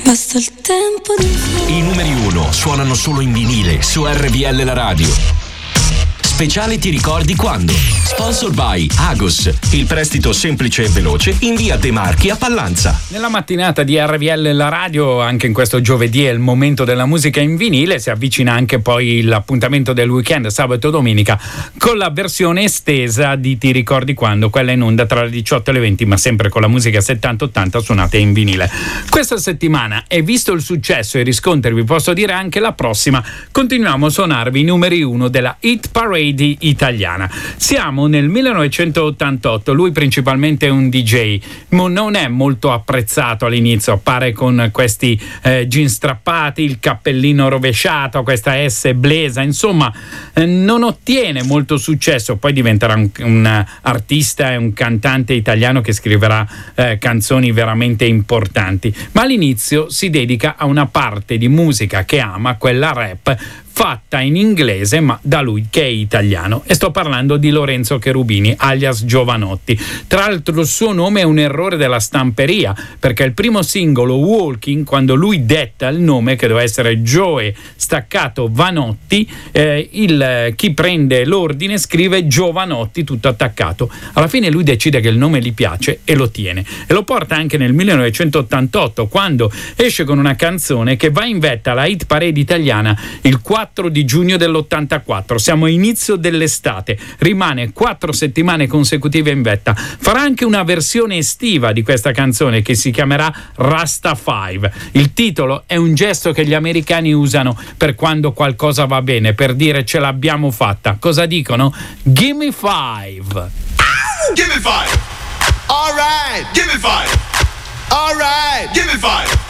Basta il tempo di... I numeri 1 suonano solo in vinile su RVL La Radio. Speciale Ti ricordi quando? Sponsor by Agos, il prestito semplice e veloce in via De Marchi a Pallanza. Nella mattinata di RVL La Radio, anche in questo giovedì è il momento della musica in vinile, si avvicina anche poi l'appuntamento del weekend, sabato e domenica, con la versione estesa di Ti ricordi quando, quella in onda tra le 18 e le 20, ma sempre con la musica 70-80 suonata in vinile. Questa settimana, e visto il successo e i riscontri, vi posso dire anche la prossima, continuiamo a suonarvi i numeri 1 della Hit Parade italiana. Siamo nel 1988, lui principalmente è un DJ, non è molto apprezzato all'inizio, appare con questi jeans strappati, il cappellino rovesciato, questa S blesa, insomma non ottiene molto successo, poi diventerà un artista e un cantante italiano che scriverà canzoni veramente importanti, ma all'inizio si dedica a una parte di musica che ama, quella rap, fatta in inglese ma da lui che è italiano, e sto parlando di Lorenzo Cherubini alias Giovanotti. Tra l'altro il suo nome è un errore della stamperia, perché il primo singolo Walking, quando lui detta il nome che doveva essere Joe staccato Vanotti, chi prende l'ordine scrive Giovanotti tutto attaccato. Alla fine lui decide che il nome gli piace e lo tiene, e lo porta anche nel 1988 quando esce con una canzone che va in vetta alla Hit Parade italiana il 4 di giugno dell'84. Siamo a inizio dell'estate, rimane 4 settimane consecutive in vetta. Farà anche una versione estiva di questa canzone che si chiamerà Rasta 5. Il titolo è un gesto che gli americani usano per quando qualcosa va bene, per dire ce l'abbiamo fatta. Cosa dicono? Gimme 5. Give me 5. All right, give me 5. All right, give me 5.